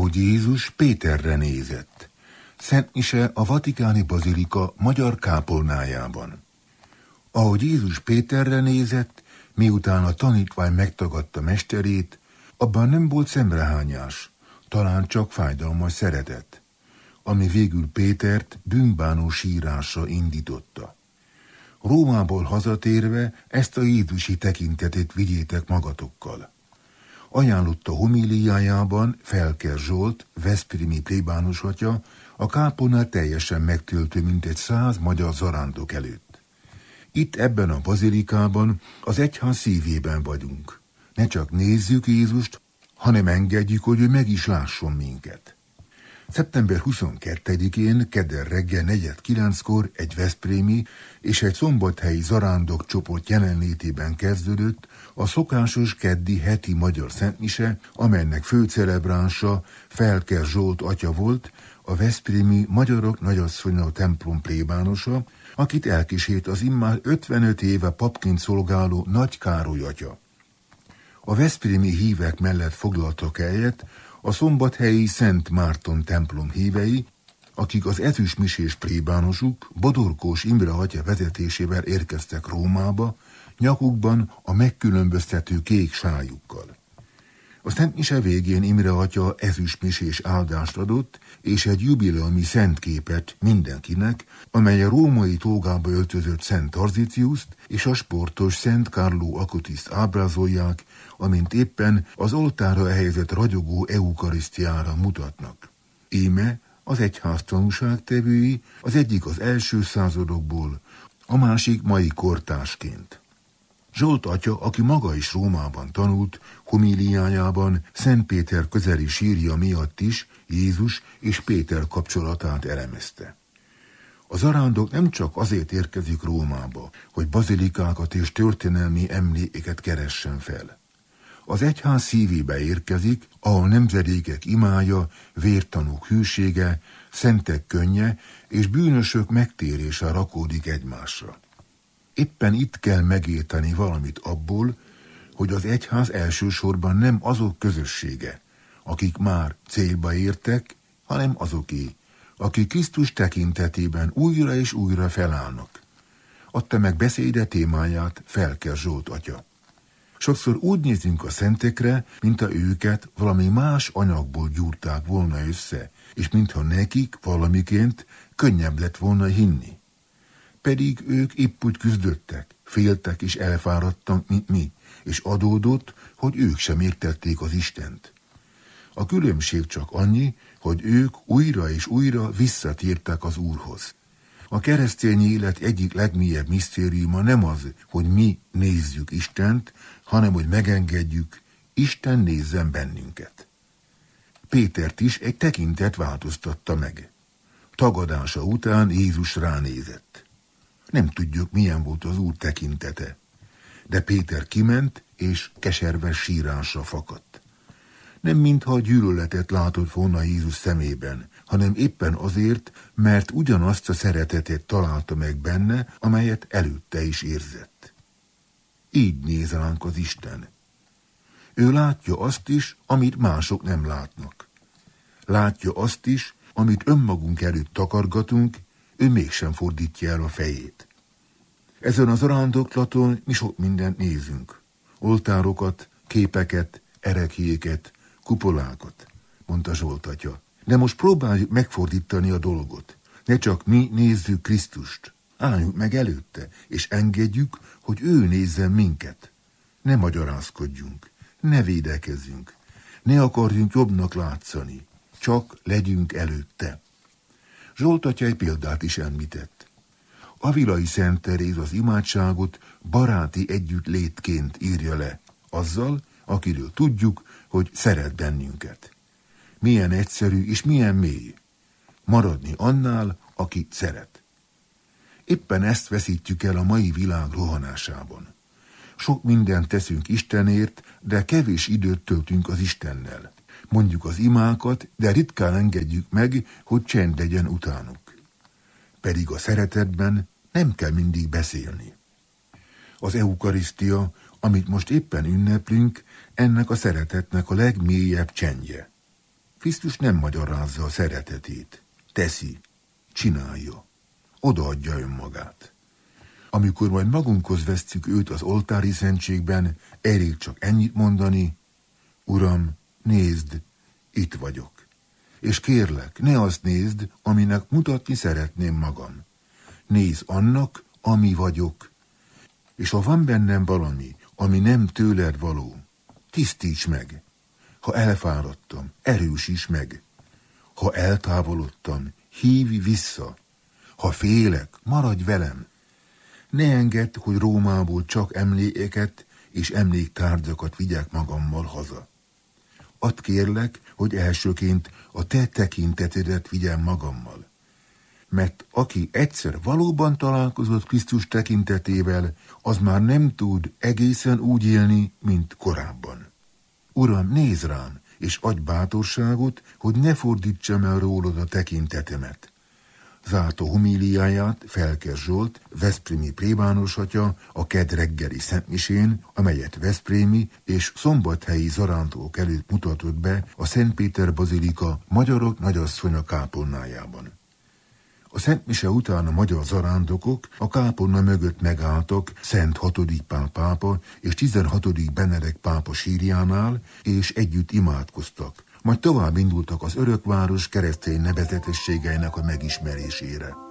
ahogy Jézus Péterre nézett. Szent mise a Vatikáni Bazilika magyar kápolnájában. Ahogy Jézus Péterre nézett, miután a tanítvány megtagadta mesterét, abban nem volt szemrehányás, talán csak fájdalmas szeretet, ami végül Pétert bűnbánó sírásra indította. Rómából hazatérve ezt a jézusi tekintetét vigyétek magatokkal. Ajánlotta homíliájában Felker Zsolt, veszprémi plébános atya, a kápolnát teljesen megtöltő mintegy 100 magyar zarándok előtt. Itt ebben a bazilikában, az egyház szívében vagyunk. Ne csak nézzük Jézust, hanem engedjük, hogy ő meg is lásson minket. Szeptember 22-én, kedden reggel 8:45-kor egy veszprémi és egy szombathelyi zarándok csoport jelenlétében kezdődött a szokásos keddi heti magyar szentmise, amelynek főcelebránsa Felker Zsolt atya volt, a veszprémi Magyarok Nagyasszonya templom plébánosa, akit elkísért az immár 55 éve papként szolgáló Nagy Károly atya. A veszprémi hívek mellett foglaltak helyet a szombathelyi Szent Márton templom hívei, akik az ezüstmisés plébánosuk Bodorkós Imre atya vezetésével érkeztek Rómába, nyakukban a megkülönböztető kék sájukkal. A szentmise végén Imre atya ezüstmisés áldást adott, és egy jubileumi szentképet mindenkinek, amely a római tógába öltözött Szent Tarziciuszt és a sportos Szent Carlo Acutiszt ábrázolják, amint éppen az oltárra helyezett ragyogó eukarisztiára mutatnak. Íme az egyház tanúságtevői, az egyik az első századokból, a másik mai kortársként. Zsolt atya, aki maga is Rómában tanult, homíliájában Szent Péter közeli sírja miatt is Jézus és Péter kapcsolatát elemezte. A zarándok nem csak azért érkezik Rómába, hogy bazilikákat és történelmi emlékeket keressen fel. Az egyház szívébe érkezik, ahol nemzedékek imája, vértanúk hűsége, szentek könnye és bűnösök megtérése rakódik egymásra. Éppen itt kell megérteni valamit abból, hogy az egyház elsősorban nem azok közössége, akik már célba értek, hanem azoké, akik Krisztus tekintetében újra és újra felállnak. Adta meg beszéde témáját Felker Zsolt atya. Sokszor úgy nézünk a szentekre, mintha őket valami más anyagból gyúrták volna össze, és mintha nekik valamiként könnyebb lett volna hinni. Pedig ők épp úgy küzdöttek, féltek és elfáradtak, mint mi, és adódott, hogy ők sem értették az Istent. A különbség csak annyi, hogy ők újra és újra visszatértek az Úrhoz. A keresztény élet egyik legmélyebb misztériuma nem az, hogy mi nézzük Istent, hanem hogy megengedjük, Isten nézzen bennünket. Pétert is egy tekintet változtatta meg. Tagadása után Jézus ránézett. Nem tudjuk, milyen volt az Úr tekintete, de Péter kiment, és keserves sírásra fakadt. Nem mintha gyűlöletet látott volna Jézus szemében, hanem éppen azért, mert ugyanazt a szeretetet találta meg benne, amelyet előtte is érzett. Így néz ránk az Isten. Ő látja azt is, amit mások nem látnak. Látja azt is, amit önmagunk előtt takargatunk, ő mégsem fordítja el a fejét. Ezen az zarándoklaton mi sok mindent nézünk. Oltárokat, képeket, ereklyéket, kupolákat, mondta Zsolt atya. De most próbáljuk megfordítani a dolgot. Ne csak mi nézzük Krisztust. Álljunk meg előtte, és engedjük, hogy ő nézzen minket. Ne magyarázkodjunk, ne védekezzünk, ne akarjunk jobbnak látszani, csak legyünk előtte. Zsolt atya egy példát is említett. Avilai Szent Teréz az imádságot baráti együttlétként írja le, azzal, akiről tudjuk, hogy szeret bennünket. Milyen egyszerű és milyen mély. Maradni annál, aki szeret. Éppen ezt veszítjük el a mai világ rohanásában. Sok mindent teszünk Istenért, de kevés időt töltünk az Istennel. Mondjuk az imákat, de ritkán engedjük meg, hogy csend legyen utánuk. Pedig a szeretetben nem kell mindig beszélni. Az eukarisztia, amit most éppen ünneplünk, ennek a szeretetnek a legmélyebb csendje. Krisztus nem magyarázza a szeretetét. Teszi, csinálja, odaadja önmagát. Amikor majd magunkhoz vesszük őt az oltári szentségben, elég csak ennyit mondani: Uram, nézd, itt vagyok. És kérlek, ne azt nézd, aminek mutatni szeretném magam. Nézd annak, ami vagyok. És ha van bennem valami, ami nem tőled való, tisztíts meg. Ha elfáradtam, erősíts meg. Ha eltávolodtam, hívj vissza. Ha félek, maradj velem. Ne engedd, hogy Rómából csak emlékeket és emléktárgyakat vigyek magammal haza. Add kérlek, hogy elsőként a te tekintetedet vigyem magammal. Mert aki egyszer valóban találkozott Krisztus tekintetével, az már nem tud egészen úgy élni, mint korábban. Uram, nézz rám, és adj bátorságot, hogy ne fordítsam el rólad a tekintetemet. Zárta homíliáját Felker Zsolt, veszprémi plébános atya a kedd reggeli szentmisén, amelyet veszprémi és szombathelyi zarándok előtt mutatott be a Szent Péter bazilika magyarok nagyasszonya kápolnájában. A szentmise után a magyar zarándokok a kápolna mögött megálltak Szent 6. Pál pápa és 16. Benedek pápa sírjánál, és együtt imádkoztak. Majd tovább indultak az örökváros keresztény nevezetességeinek a megismerésére.